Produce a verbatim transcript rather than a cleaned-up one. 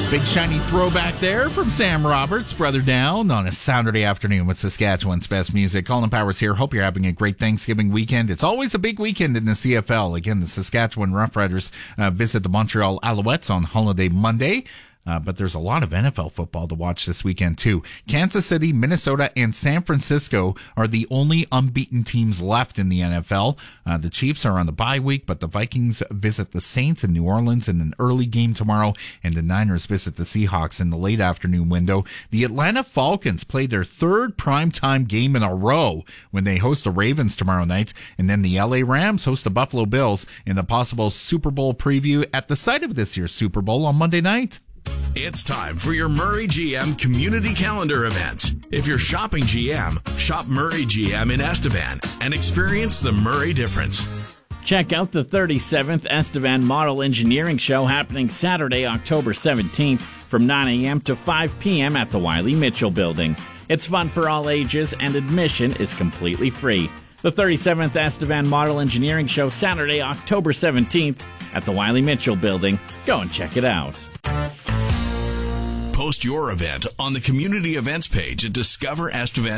Big shiny throwback there from Sam Roberts, Brother Down, on a Saturday afternoon with Saskatchewan's best music. Colin Powers here. Hope you're having a great Thanksgiving weekend. It's always a big weekend in the C F L. Again, the Saskatchewan Roughriders uh, visit the Montreal Alouettes on Holiday Monday. Uh, but there's a lot of N F L football to watch this weekend, too. Kansas City, Minnesota, and San Francisco are the only unbeaten teams left in the N F L. Uh, the Chiefs are on the bye week, but the Vikings visit the Saints in New Orleans in an early game tomorrow, and the Niners visit the Seahawks in the late afternoon window. The Atlanta Falcons play their third primetime game in a row when they host the Ravens tomorrow night, and then the L A Rams host the Buffalo Bills in the possible Super Bowl preview at the site of this year's Super Bowl on Monday night. It's time for your Murray G M Community Calendar event. If you're shopping G M, shop Murray G M in Estevan and experience the Murray difference. Check out the thirty-seventh Estevan Model Engineering Show happening Saturday, October seventeenth from nine a.m. to five p.m. at the Wiley Mitchell Building. It's fun for all ages and admission is completely free. The thirty-seventh Estevan Model Engineering Show Saturday, October seventeenth at the Wiley Mitchell Building. Go and check it out. Post your event on the community events page at discover estevan